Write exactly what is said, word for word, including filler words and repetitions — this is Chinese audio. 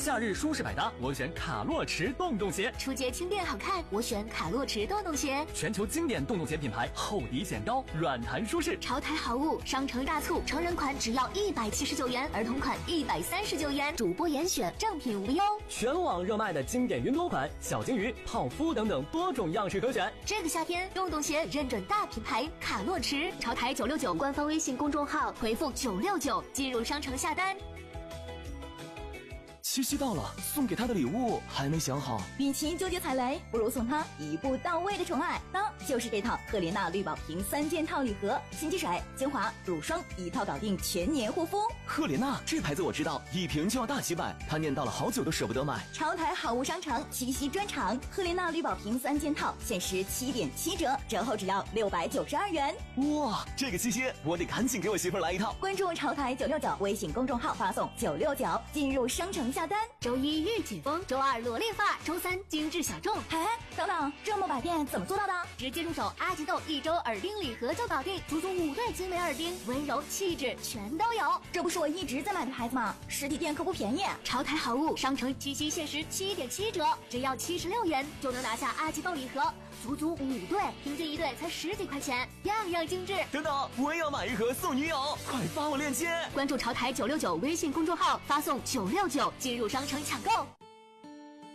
夏日舒适百搭，我选卡洛驰洞洞鞋。 出街轻便好看，我选卡洛驰洞洞鞋。 全球经典洞洞鞋品牌，厚底显高，软弹舒适。 潮台好物，商城大促，成人款只要一百七十九元，儿童款一百三十九元，主播严选，正品无忧。 全网热卖的经典云朵款，小金鱼、泡芙等等多种样式可选。 这个夏天，洞洞鞋认准大品牌卡洛驰，潮台九六九官方微信公众号回复九六九进入商城下单。 七夕到了，送给他的礼物还没想好。 与其纠结踩雷，不如送他一步到位的宠爱，那就是这套赫莲娜绿宝瓶三件套礼盒，洗肌水、精华、乳霜一套搞定，全年护肤。 赫莲娜这牌子我知道，一瓶就要大几百，他念叨了好久都舍不得买。 潮台好物商城七夕专场，赫莲娜绿宝瓶三件套限时七点七折，折后只要六百九十二元。 哇，这个七夕我得赶紧给我媳妇儿来一套。 关注潮台九六九微信公众号，发送九六九进入商城下单。 周一御姐风，周二萝莉发，周三精致小众。 哎，等等，这么百变怎么做到的？ 直接入手阿吉豆一周耳钉礼盒就搞定，足足五对精美耳钉，温柔气质全都有。 这不是我一直在买的牌子吗？实体店可不便宜。 潮台好物商城七夕限时七点七折，只要七十六元就能拿下阿吉豆礼盒，足足五对，平均一对才十几块钱，样样精致。 等等，我也要买一盒送女友，快发我链接！ 关注潮台九六九微信公众号，发送九六九进入商城抢购。